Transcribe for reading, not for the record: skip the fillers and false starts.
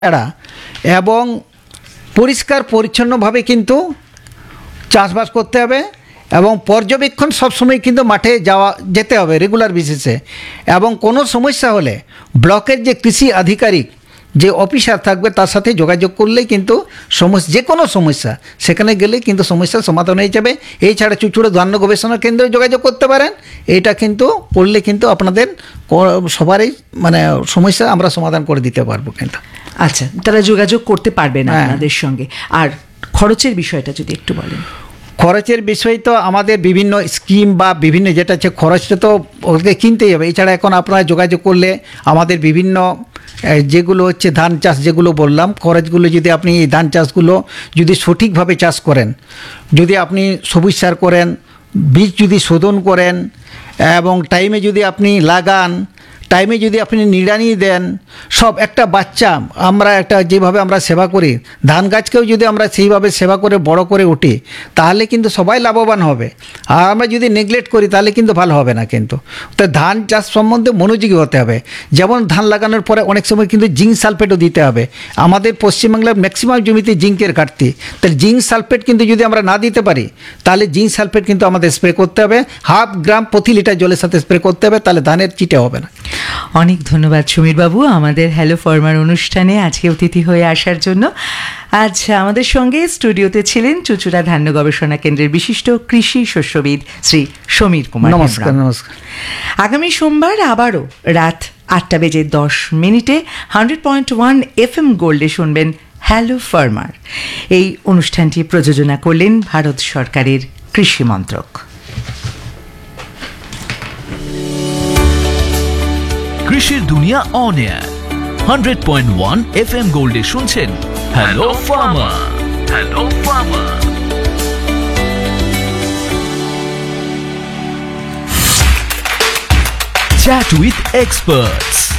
এরা এবং পরিষ্কার পরিচ্ছন্নভাবে কিন্তু চাষবাস করতে হবে এবং পর্যবেক্ষণ সবসময় কিন্তু মাঠে যেতে হবে রেগুলার বেসিসে। এবং কোনো সমস্যা হলে ব্লকের যে কৃষি আধিকারিক যে অফিসার থাকবে তার সাথে যোগাযোগ করলেই কিন্তু যে কোনো সমস্যা সেখানে গেলে কিন্তু সমস্যার সমাধান হয়ে যাবে। এছাড়া চুচুড়া ধান্য গবেষণা কেন্দ্রে যোগাযোগ করতে পারেন। এটা কিন্তু করলে কিন্তু আপনাদের সবারই সমস্যা আমরা সমাধান করে দিতে পারবো কিন্তু। আচ্ছা, তারা যোগাযোগ করতে পারবে না আপনাদের সঙ্গে। আর খরচের বিষয়টা যদি একটু বলেন। খরচের বিষয় তো আমাদের বিভিন্ন স্কিম বা বিভিন্ন যেটা হচ্ছে খরচটা তো ওকে কিনতেই হবে। এছাড়া এখন আপনারা যোগাযোগ করলে আমাদের বিভিন্ন যেগুলো হচ্ছে ধান চাষ যেগুলো বললাম খরচগুলো যদি আপনি এই ধান চাষগুলো যদি সঠিকভাবে চাষ করেন, যদি আপনি সবুজ সার করেন, বীজ যদি শোধন করেন এবং টাইমে যদি আপনি লাগান, টাইমে যদি আপনি নিড়ানি দেন, সব একটা বাচ্চা যেভাবে আমরা সেবা করি ধান গাছকেও যদি আমরা সেইভাবে সেবা করে বড় করে উঠি তাহলে কিন্তু সবাই লাভবান হবে। আর আমরা যদি নেগলেক্ট করি তাহলে কিন্তু ভালো হবে না। কিন্তু তো ধান চাষ সম্বন্ধে মনোযোগী হতে হবে। যেমন ধান লাগানোর পরে অনেক সময় কিন্তু জিঙ্ক সালফেটও দিতে হবে। আমাদের পশ্চিমবাংলার ম্যাক্সিমাম জমিতে জিঙ্কের ঘাটতি, তাহলে জিঙ্ক সালফেট কিন্তু যদি আমরা না দিতে পারি তাহলে জিঙ্ক সালফেট কিন্তু আমাদের স্প্রে করতে হবে 1/2 গ্রাম প্রতি লিটার জলের সাথে স্প্রে করতে হবে, তাহলে ধানের চিটে হবে না। অনেক ধন্যবাদ সমীর বাবু আমাদের হ্যালো ফার্মার অনুষ্ঠানে আজকে অতিথি হয়ে আসার জন্য। আজ আমাদের সঙ্গে স্টুডিওতে ছিলেন চুচুড়া ধান্য গবেষণা কেন্দ্রের বিশিষ্ট কৃষি শস্যবিদ শ্রী সমীর কুমার। নমস্কার। নমস্কার। আগামী সোমবার আবারও রাত 8:10 100.1 FM গোল্ডে শুনবেন হ্যালো ফার্মার। এই অনুষ্ঠানটি প্রযোজনা করলেন ভারত সরকারের কৃষি মন্ত্রক। কৃষির দুনিয়া অন এয়ার 100.1 FM গোল্ডে শুনছেন hello farmer. Hello farmer. Chat with experts.